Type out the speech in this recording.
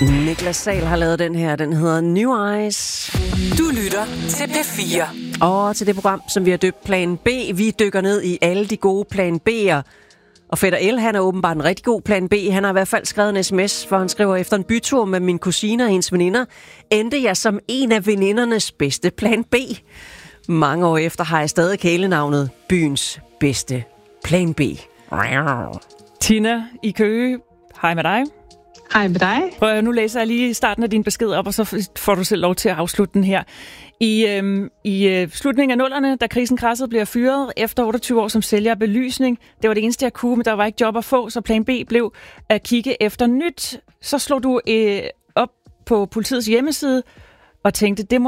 Niklas Sahl har lavet den her. Den hedder New Eyes. Du lytter til P4. Og til det program, som vi har døbt Plan B. Vi dykker ned i alle de gode Plan B'er. Og Fætter L, han er åbenbart en rigtig god Plan B. Han har i hvert fald skrevet en sms, for han skriver, efter en bytur med min kusine og hendes veninder, endte jeg som en af venindernes bedste Plan B. Mange år efter har jeg stadig kælenavnet byens bedste Plan B. Tina i Køge, hej med dig. Hej med dig. Prøv, nu læser jeg lige starten af din besked op, og så får du selv lov til at afslutte den her. I slutningen af 00'erne, da krisen krassede, blev jeg fyret efter 28 år som sælger af belysning. Det var det eneste, jeg kunne, men der var ikke job at få, så plan B blev at kigge efter nyt. Så slog du op på politiets hjemmeside og tænkte, det må